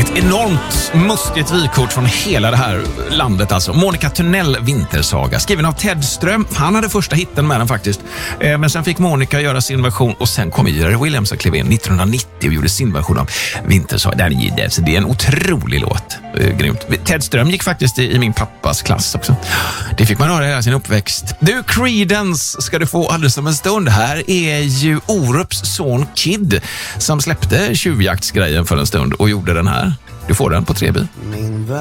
Ett enormt mustigt vykort från hela det här landet alltså. Monica Tunnell Vintersaga, skriven av Ted Ström. Han hade första hitten med den faktiskt. Men sen fick Monica göra sin version och sen kom Jerry Williams och klev in 1990 och gjorde sin version av Vintersaga. Det är en otrolig låt. Grymt. Ted Ström gick faktiskt i min pappas klass också. Det fick man höra hela sin uppväxt. Du, Creedence ska du få alldeles om en stund. Här är ju Orups son Kid som släppte tjuvjaktsgrejen för en stund och gjorde den här. Du får den på 3B.